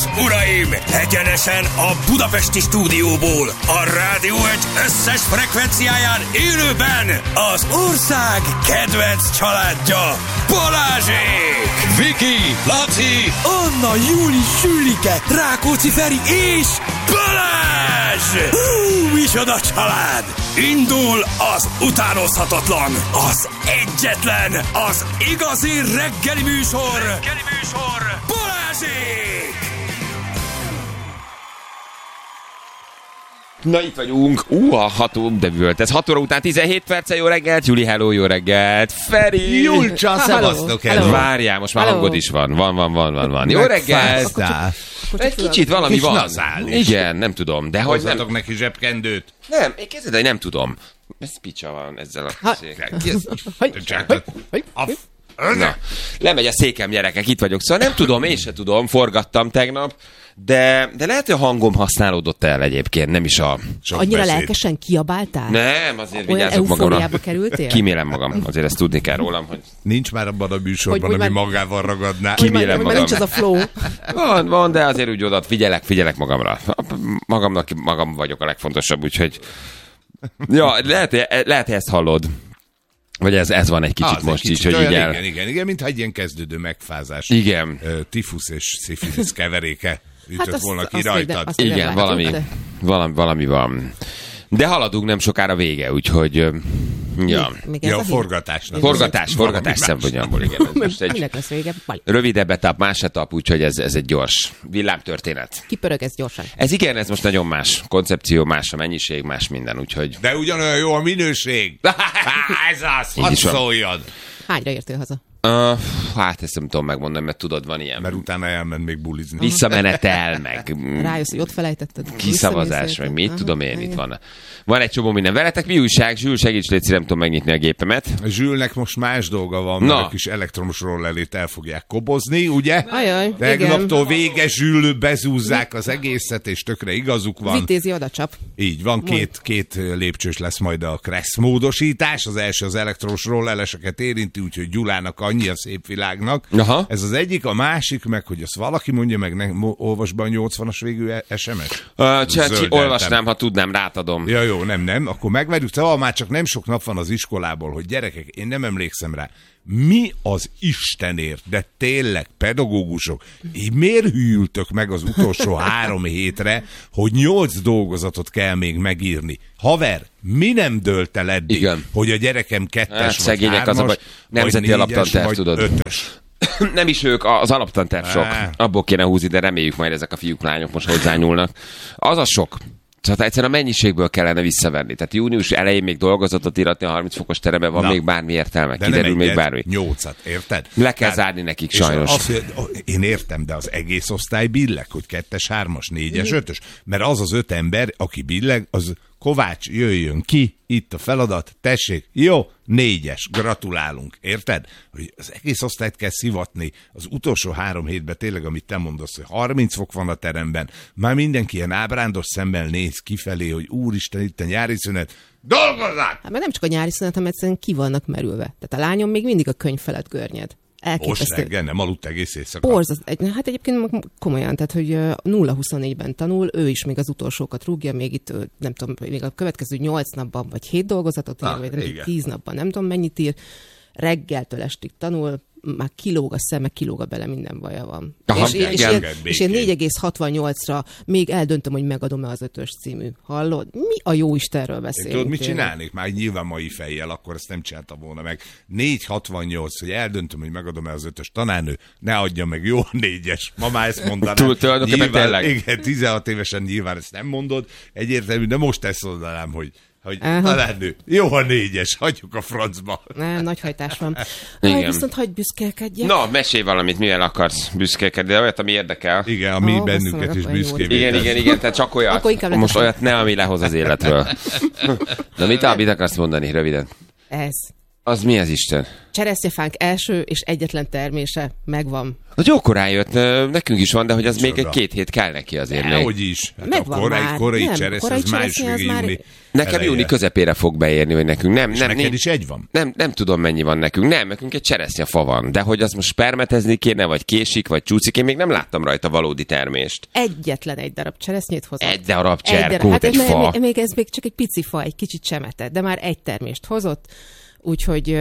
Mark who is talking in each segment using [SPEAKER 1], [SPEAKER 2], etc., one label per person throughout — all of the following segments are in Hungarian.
[SPEAKER 1] és uraim, egyenesen a budapesti stúdióból, a Rádió Egy összes frekvenciáján élőben az ország kedvenc családja, Balázsék!
[SPEAKER 2] Viki, Laci,
[SPEAKER 1] Anna, Júli, Sülike, Rákóczi Feri és Balázs! Micsoda család! Indul az utánozhatatlan, az egyetlen, az igazi reggeli műsor, Balázsék!
[SPEAKER 2] Na itt vagyunk, a 6 debült. Ez 6 óra után 17 perce, jó reggelt, Júli, hello, jó reggelt, Feri!
[SPEAKER 3] Julcsa, szevasztok, hello!
[SPEAKER 2] Várjál, most már hangod is van. Van. Jó reggelt! Egy kicsit valami van. Igen, nem tudom, de hogy
[SPEAKER 3] hozzatok neki zsebkendőt.
[SPEAKER 2] Nem, én kezded, hogy nem tudom. Ez picsa van ezzel a... Na, lemegy a székem, gyerekek, itt vagyok. Szóval nem tudom, én se tudom, forgattam tegnap, de lehet, hogy a hangom használódott el egyébként, nem is a...
[SPEAKER 4] Annyira beszéd. Lelkesen kiabáltál?
[SPEAKER 2] Nem, azért vigyázok magamra.
[SPEAKER 4] Kerültél?
[SPEAKER 2] Kímélem magam, azért ezt tudni kell rólam, hogy...
[SPEAKER 3] Nincs már abban a műsorban, ami magával ragadná.
[SPEAKER 2] Kímélem magam.
[SPEAKER 4] Nincs az a flow.
[SPEAKER 2] Van, de azért úgy oda figyelek magamra. Magam vagyok a legfontosabb, úgyhogy... Ja, lehet, hogy ezt hallod. Vagy ez van egy kicsit most is, hogy
[SPEAKER 3] olyan, igen, mintha egy ilyen kezdődő megfázás.
[SPEAKER 2] Igen.
[SPEAKER 3] Tifus és szifilisz keveréke ütött volna ki rajtad.
[SPEAKER 2] Igen, valami van. De haladunk, nem sokára vége, úgyhogy... Ja,
[SPEAKER 3] a forgatásnak.
[SPEAKER 2] Forgatás szempontjából, igen. Most egy rövidebb etap, más etap, úgyhogy ez egy gyors villámtörténet.
[SPEAKER 4] Kipörög ez gyorsan.
[SPEAKER 2] Ez most nagyon más. Koncepció, más a mennyiség, más minden, úgyhogy...
[SPEAKER 3] De ugyanolyan jó a minőség. Ez az, hadd szóljon.
[SPEAKER 4] Hányra értél haza?
[SPEAKER 2] Hát ezt nem tudom megmondani, mert tudod, van ilyen.
[SPEAKER 3] Mert utána elment még bulizni.
[SPEAKER 2] Visszamenetel, meg...
[SPEAKER 4] Rájössz, hogy ott felejtetted.
[SPEAKER 2] Kiszavazás, meg mit tudom én, itt van. Van egy csomó minden. Veletek mi újság? Zsül, segíts, légy, nem tudom megnyitni a gépemet.
[SPEAKER 3] Zsülnek most más dolga van, mert a kis elektromos rollerét el fogják kobozni, ugye?
[SPEAKER 4] Ajaj,
[SPEAKER 3] tegnaptól vége, Zsül, bezúzzák az egészet, és tökre igazuk van.
[SPEAKER 4] Vitézi odacsap.
[SPEAKER 3] Így van, két lépcsős lesz majd a Kressz módosítás. Az első az elektromos rollereseket érinti, úgyhogy Gyulának annyi a szép világnak.
[SPEAKER 2] Aha.
[SPEAKER 3] Ez az egyik, a másik meg, hogy azt valaki mondja meg, olvasd be a 80-as végű SMS.
[SPEAKER 2] Olvasnám, ha tudnám, rátadom.
[SPEAKER 3] Ja, jó, nem, akkor megvárjuk. Szóval már csak nem sok nap van az iskolából, hogy gyerekek, én nem emlékszem rá. Mi az Istenért, de tényleg, pedagógusok, miért hűltök meg az utolsó 3 hétre, hogy 8 dolgozatot kell még megírni? Haver, mi nem dőlt el eddig, igen, hogy a gyerekem 2-es vagy 3-as,
[SPEAKER 2] nemzeti alaptanterv, tudod.
[SPEAKER 3] 5-ös.
[SPEAKER 2] Nem is ők, az alaptanterv sok. Abból kéne húzni, de reméljük majd ezek a fiúk, lányok most hozzányúlnak. Az a sok. Szóval egyszerűen a mennyiségből kellene visszavenni. Tehát június elején még dolgozatot íratni a 30 fokos teremben, van még bármi értelme.
[SPEAKER 3] De
[SPEAKER 2] kiderül még bármi.
[SPEAKER 3] 8-at, érted?
[SPEAKER 2] Le kell zárni nekik sajnos.
[SPEAKER 3] Én értem, de az egész osztály billeg, hogy 2-es, 3-as, 4-es, 5-ös. Mert az 5 ember, aki billeg, az Kovács, jöjjön ki, itt a feladat, tessék, jó, 4-es, gratulálunk, érted? Hogy az egész osztályt kell szivatni, az utolsó 3 hétben tényleg, amit te mondasz, hogy 30 fok van a teremben, már mindenki ilyen ábrándos szemmel néz kifelé, hogy úristen, itt a nyári szünet, dolgozzák!
[SPEAKER 4] Hát mert nem csak a nyári szünet, hanem egyszerűen ki vannak merülve. Tehát a lányom még mindig a könyv felett görnyed.
[SPEAKER 3] Most reggel nem aludt egész éjszaka.
[SPEAKER 4] Hát egyébként komolyan, tehát hogy 0-24-ben tanul, ő is még az utolsókat rúgja, még itt nem tudom, még a következő 8 napban vagy 7 dolgozatot ír, vagy 10 napban nem tudom mennyit ír, reggeltől estig tanul, már kilóg a szeme, kilóg a bele, minden baja van.
[SPEAKER 2] Aha,
[SPEAKER 4] és én 4,68-ra még eldöntöm, hogy megadom-e az 5-ös című. Hallod? Mi a jó Istenről beszélünk?
[SPEAKER 3] Tudod, mit csinálnék? Már nyilván mai fejjel, akkor ezt nem csináltam volna meg. 4,68, hogy eldöntöm, hogy megadom-e az 5-ös tanárnő, ne adja meg, jó a 4-es. Ma már ezt mondanám. Igen, 16 évesen nyilván ezt nem mondod. Egyértelmű, de most ezt mondanám, hogy tanárnő, jó a 4-es, hagyjuk a francba.
[SPEAKER 4] Nem, nagy hajtás van. Viszont hagyj büszkélkedjek.
[SPEAKER 2] Na, mesélj valamit, mivel akarsz büszkélkedni, de olyat, ami érdekel.
[SPEAKER 3] Igen, ami bennünket is büszkévé.
[SPEAKER 2] Igen, tehát csak olyat. Most olyat ne, ami lehoz az életről. Na, mit akarsz mondani, röviden?
[SPEAKER 4] Ez.
[SPEAKER 2] Az mi az Isten?
[SPEAKER 4] Cseresznyefánk első és egyetlen termése megvan.
[SPEAKER 2] Az jó korán jött, nekünk is van, de hogy az még egy 2 hét kell neki azért még.
[SPEAKER 3] Hogy is. Hát
[SPEAKER 4] megvan
[SPEAKER 3] a korai cseresznye, az május végén júni.
[SPEAKER 2] Nekem júni közepére fog beérni, hogy nekünk nem.
[SPEAKER 3] Neked is egy van?
[SPEAKER 2] Nem tudom, mennyi van nekünk. Nekünk egy cseresznyefa van. De hogy az most spermetezni kéne, vagy késik, vagy csúszik, én még nem láttam rajta valódi termést.
[SPEAKER 4] Egyetlen egy darab cseresznyét hozott.
[SPEAKER 2] Egy darab cserkót, egy fa.
[SPEAKER 4] Még ez még csak egy pici fa, egy kicsit csemetett, de már egy termést hozott. Úgyhogy...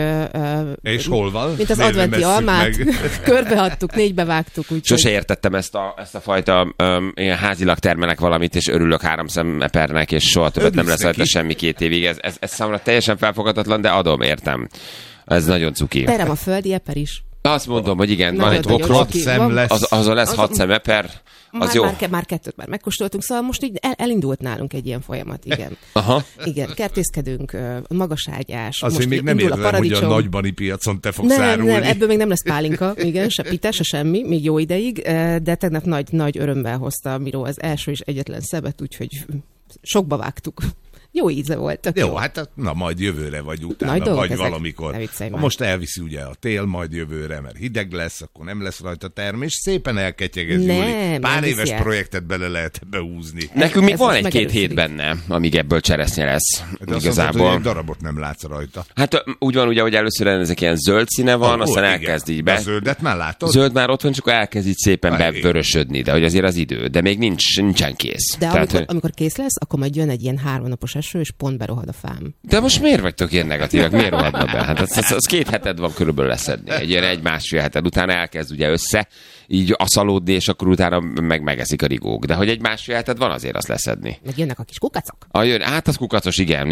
[SPEAKER 3] és hol van?
[SPEAKER 4] Mint az adventi almát, körbeadtuk, 4-be vágtuk.
[SPEAKER 2] Sose értettem ezt a fajta ilyen házilag termelek valamit, és örülök 3 szemepernek, és soha többet nem lesz rajta semmi 2 évig. Ez számomra teljesen felfogadatlan, de adom, értem. Ez nagyon cuki.
[SPEAKER 4] Perem a földi eper is.
[SPEAKER 2] Azt mondom, hogy igen, van egy
[SPEAKER 3] 6 szem lesz.
[SPEAKER 2] Az lesz 6 szemeper. Az jó.
[SPEAKER 4] Már 2-t megkóstoltunk, szóval most így elindult nálunk egy ilyen folyamat, igen.
[SPEAKER 2] Aha.
[SPEAKER 4] Igen, kertészkedünk, magaságyás.
[SPEAKER 3] Azért még nem értem, hogy a nagybani piacon te fogsz árulni.
[SPEAKER 4] Nem, ebből még nem lesz pálinka, igen, se pite, se semmi, még jó ideig, de tegnap nagy örömmel hozta a Miró az első és egyetlen szebet, úgyhogy sokba vágtuk. Jó íze volt.
[SPEAKER 3] Jó, hát na majd jövőre vagy utána, vagy ezek, valamikor. Most elviszi ugye a tél, majd jövőre, mert hideg lesz, akkor nem lesz rajta termés. Szépen elketyegez, Júli. Pár éves projektet bele lehet behúzni.
[SPEAKER 2] Nekünk még van 1-2 hét benne, amíg ebből cseresznye lesz.
[SPEAKER 3] De igazából egy darabot nem látsz rajta.
[SPEAKER 2] Hát úgy van ugye, hogy először ezek ilyen zöld színe van, aztán elkezd így be.
[SPEAKER 3] A zöldet már látod?
[SPEAKER 2] Zöld már ott van, csak elkezd így szépen bevörösödni, de hogy azért az idő. De még nincsen kész.
[SPEAKER 4] De tehát, amikor kész lesz, akkor majd jön egy ilyen 3 napos eső, és pont berohad a fám.
[SPEAKER 2] De most miért vagytok ilyen negatívak? Miért rohadna be? Hát az 2 heted van körülbelül leszedni. Egy ilyen 1-1,5 heted. Utána elkezd ugye össze, így aszalódni, és akkor utána megeszik a rigók. De hogy 1-1,5 heted van, azért azt leszedni.
[SPEAKER 4] Meg jönnek a kis kukacok.
[SPEAKER 2] Hát az kukacos, igen,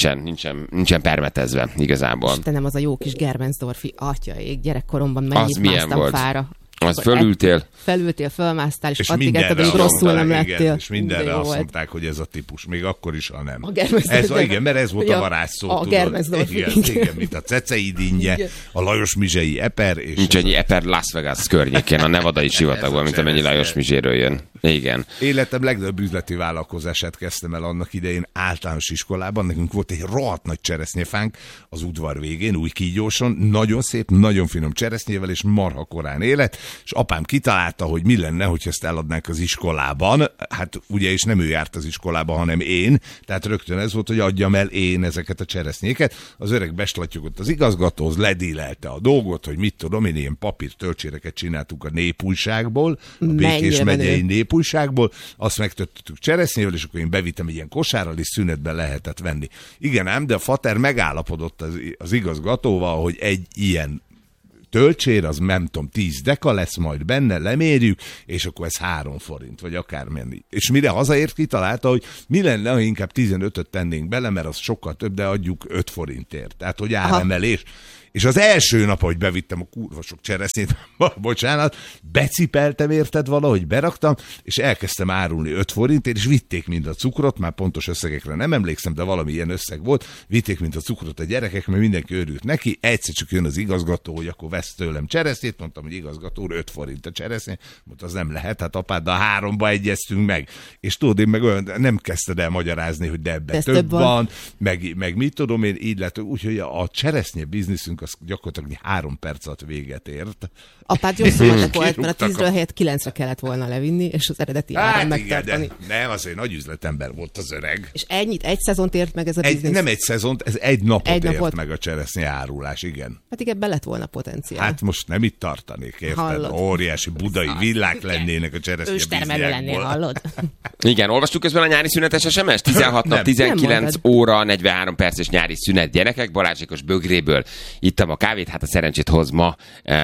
[SPEAKER 2] nincsen permetezve igazából.
[SPEAKER 4] Istenem, az a jó kis Germensdorfi atyaik, gyerekkoromban mennyit másztam fára.
[SPEAKER 2] Az fölültél,
[SPEAKER 4] fölmásztál, és addig etted, hogy rosszul nem lettél.
[SPEAKER 3] És mindenre azt mondták, hogy ez a típus, még akkor is, ha nem.
[SPEAKER 4] Igen,
[SPEAKER 3] mert ez volt a varázsszó.
[SPEAKER 4] A Germensdorfi.
[SPEAKER 3] Igen, mint a Cecei dinnye, a Lajos Mizsei eper. És
[SPEAKER 2] nincs ennyi eper Las Vegas környékén, a nevadai sivatagban, mint amennyi Lajos Mizséről jön. Igen.
[SPEAKER 3] Életem legnagyobb üzleti vállalkozását kezdtem el annak idején általános iskolában. Nekünk volt egy rohadt nagy cseresznyefánk az udvar végén, Újkígyóson, nagyon szép, nagyon finom cseresznyével, és marha korán élet, és apám kitalálta, hogy mi lenne, hogy ezt eladnánk az iskolában. Hát ugye is nem ő járt az iskolába, hanem én, tehát rögtön ez volt, hogy adjam el én ezeket a cseresznyéket. Az öreg beslatyogott az igazgatóhoz, ledílelte a dolgot, hogy mit tudom, én ilyen papírtölcséreket csináltuk a Népújságból, a Békés megyei Népújságból, azt megtöttük cseresznyével, és akkor én bevittem egy ilyen kosárral, és szünetben lehetett venni. Igen ám, de a fater megállapodott az igazgatóval, hogy egy ilyen töltsér, az nem tudom, 10 deka lesz majd benne, lemérjük, és akkor ez 3 forint, vagy akármennyi. És mire hazaért, kitalálta, hogy mi lenne, ha inkább 15-öt tennénk bele, mert az sokkal több, de adjuk 5 forintért. Tehát, hogy áremelés. És az első nap, hogy bevittem a kurva sok cseresznyét, bocsánat, becipeltem érted valahogy, beraktam, és elkezdtem árulni 5 forintért, és vitték mind a cukrot, már pontos összegekre nem emlékszem, de valami ilyen összeg volt, vitték mind a cukrot a gyerekek, mert mindenki örült neki, egyszer csak jön az igazgató, hogy akkor vesz tőlem cseresznyét, mondtam, hogy igazgató, 5 forint a cseresznye, mondta, az nem lehet, hát apáddal 3-ba egyeztünk meg, és tudod, én meg olyan, nem kezdted el magyarázni, hogy de ebben több van, meg mit tudom én, így lett, úgyhogy a cseresznye bizniszünk az gyakorlatilag 3 perc alatt véget ért.
[SPEAKER 4] Apád jó szóval volt, mert a 10-ről helyett 9-re kellett volna levinni, és az eredeti áron megtartani.
[SPEAKER 3] Nem, azért nagy üzletember volt az öreg.
[SPEAKER 4] És egy szezont ért meg ez a biznisz?
[SPEAKER 3] Nem egy szezont, ez egy napot ért meg a cseresznye árulás, igen.
[SPEAKER 4] Hát igen, be lett volna potenciál.
[SPEAKER 3] Hát most nem itt tartanék, érted? Hallod. Óriási budai villák lennének a cseresznye
[SPEAKER 4] őstermelő lennél, hallod?
[SPEAKER 2] Igen, olvastuk közben a nyári szünetes SMS? 16 nap, 19 óra, 43 perces nyári szünet, gyerekek, Balázsékos Bögréből ittam a kávét, hát a szerencsét hoz ma,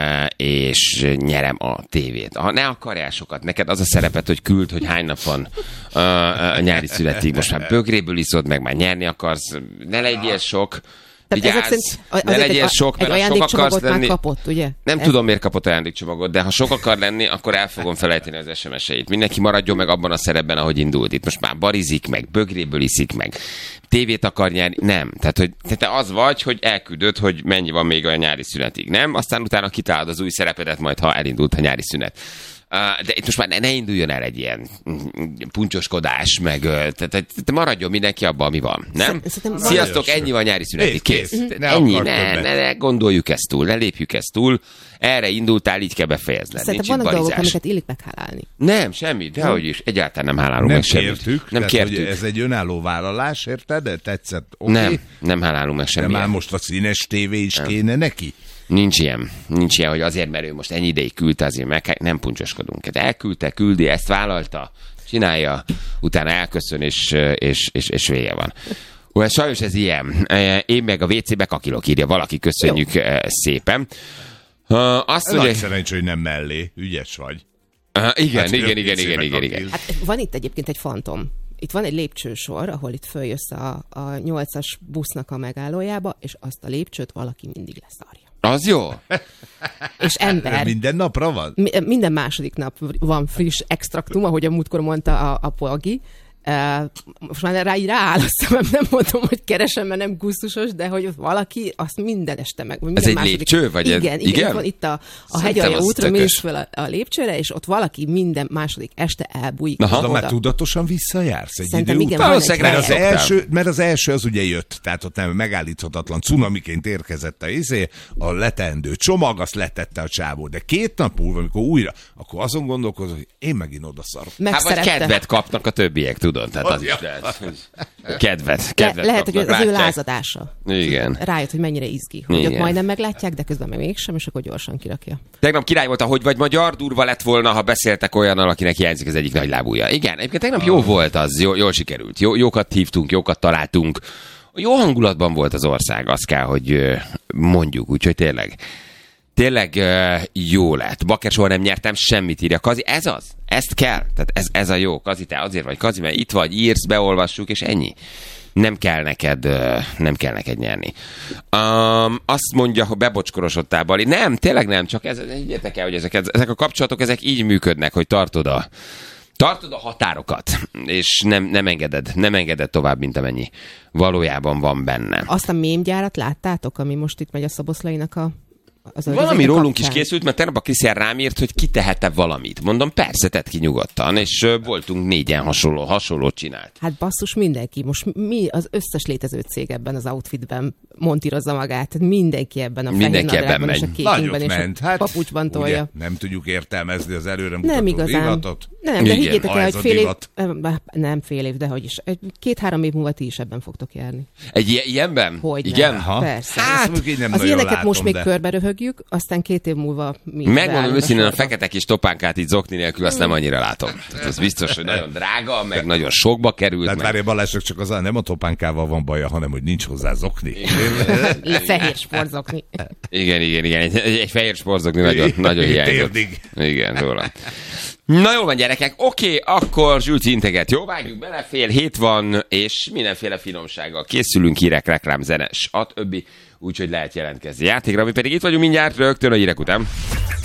[SPEAKER 2] és nyerem a tévét. Ne akarjál sokat, neked az a szerepet, hogy küld, hogy hány nap van a nyári szünetig, most már Bögréből iszod, meg már nyerni akarsz, ne legyél sok. Vigyázz, ne legyél sok, mert ha sok akarsz lenni...
[SPEAKER 4] Kapott, ugye?
[SPEAKER 2] Nem tudom, miért kapott ajándékcsomagot, de ha sok akar lenni, akkor el fogom felejteni az SMS-eit. Mindenki maradjon meg abban a szerepben, ahogy indult. Itt most már barizik, meg Bögréből iszik, meg tévét akar nyerni. Nem. Tehát, hogy te az vagy, hogy elküldöd, hogy mennyi van még a nyári szünetig. Nem? Aztán utána kitálod az új szerepedet majd, ha elindult a nyári szünet. De itt most már ne induljon el egy ilyen puncsoskodás, meg maradjon mindenki abban, ami van, nem? Sziasztok, ennyi van nyári szünetig, kész. Ennyi, ne gondoljuk ezt túl, ne lépjük ezt túl. Erre indultál, így kell befejezned.
[SPEAKER 4] Szerintem vannak dolgok, amiket illik meghálálni.
[SPEAKER 2] Nem, semmi, dehogy is. Egyáltalán nem hálálunk meg semmit.
[SPEAKER 3] Nem kértük. Ez egy önálló vállalás, érted? De tetszett,
[SPEAKER 2] okay. Nem hálálunk meg semmit.
[SPEAKER 3] De már most a színes tévé is kéne neki?
[SPEAKER 2] Nincs ilyen, hogy azért, mert ő most ennyi ideig küldte, azért nem puncsoskodunk. Elküldte, küldi, ezt vállalta, csinálja, utána elköszön, és vége van. Hát sajnos ez ilyen. Én meg a WC-be kakilok, írja valaki, köszönjük szépen.
[SPEAKER 3] Nagy szerencsé, hogy nem mellé, ügyes vagy.
[SPEAKER 2] Igen.
[SPEAKER 4] Hát van itt egyébként egy fantom. Itt van egy lépcsősor, ahol itt följössz a 8-as busznak a megállójába, és azt a lépcsőt valaki mindig leszarja.
[SPEAKER 2] Az jó.
[SPEAKER 4] És ember.
[SPEAKER 3] Minden napra van?
[SPEAKER 4] Minden második nap van friss extraktum, ahogy a múltkor mondta a Polgi. Most már rááll a szemem, nem mondom, hogy keresem, mert nem gusztusos, de hogy valaki azt minden este meg. Minden
[SPEAKER 2] ez egy lépcső? Vagy
[SPEAKER 4] igen? Van itt a Hegyalja útra, mész fel a lépcsőre, és ott valaki minden második este elbújik.
[SPEAKER 3] De már tudatosan visszajársz egy idő
[SPEAKER 4] után?
[SPEAKER 3] Mert az első az ugye jött, tehát ott nem megállíthatatlan cunamiként érkezett a leteendő csomag, azt letette a csávó, de 2 nap múlva, amikor újra, akkor azon gondolkozom, hogy én megint odaszarok.
[SPEAKER 2] Hát vagy kedvet kapnak a többiek, tudod? Tehát az is lehet. Kedvet
[SPEAKER 4] lehet, hogy az ő lázadása.
[SPEAKER 2] Igen.
[SPEAKER 4] Rájött, hogy mennyire izgi. Hogy ott majdnem meglátják, de közben meg mégsem, és akkor gyorsan kirakja.
[SPEAKER 2] Tegnap király volt, hogy vagy magyar, durva lett volna, ha beszéltek olyannal, akinek hiányzik az egyik nagy lábúja. Igen, egyébként tegnap jó volt az, jól sikerült. Jókat hívtunk, jókat találtunk. Jó hangulatban volt az ország, azt kell, hogy mondjuk, úgyhogy tényleg jó lett. Bakker soha nem nyertem semmit, írja Kazi. Ez az. Ezt kell. Tehát ez a jó. Kazi, te azért vagy Kazi, mert itt vagy, írsz, beolvassuk, és ennyi. Nem kell neked nyerni. Azt mondja, hogy bebocskorosodtál, Bali. Nem, tényleg nem, csak értek el, hogy ezek a kapcsolatok, ezek így működnek, hogy tartod a határokat, és nem engeded tovább, mint amennyi valójában van benne.
[SPEAKER 4] Azt a mémgyárat láttátok, ami most itt megy a Szoboszlainak
[SPEAKER 2] valami rólunk is készült, mert tegnap a Krisztián rám írt, hogy ki tehette valamit. Mondom, persze, tedd ki nyugodtan, és voltunk 4-en hasonlót csinált.
[SPEAKER 4] Hát basszus, mindenki. Most az összes létező cég ebben az outfitben montírozza magát. Mindenki ebben a fehér nadrágban és a kékingben és a papucsban tolja. Ugye,
[SPEAKER 3] nem tudjuk értelmezni az előre mutató divatot.
[SPEAKER 4] Nem, de higgyétek el, hogy fél év, dehogy is. 2-3 év múlva ti is ebben fogtok járni.
[SPEAKER 2] Egy ilyenben?
[SPEAKER 4] Hogy
[SPEAKER 2] igen?
[SPEAKER 4] Nem. Persze.
[SPEAKER 2] Hát,
[SPEAKER 4] az ilyeneket most még körbe röhögjük, aztán 2 év múlva
[SPEAKER 2] megmondom őszintén, a fekete kis topánkát így zokni nélkül azt nem annyira látom. Tehát az biztos, hogy nagyon drága, meg nagyon sokba került.
[SPEAKER 3] Tehát várja, Balázsnak csak az nem a topánkával van baja, hanem hogy nincs hozzá zokni.
[SPEAKER 4] Fehér sportzokni.
[SPEAKER 2] Igen. Egy fehér sportzokni nagyon hiányzott. Igen, róla. Na jól van, gyerekek, oké, akkor Zsülci integet, jó? Vágjuk bele, 6:30 van, és mindenféle finomsággal készülünk, hírek, reklám, zenes, a többi, úgyhogy lehet jelentkezni játékra, mi pedig itt vagyunk mindjárt rögtön a hírek után.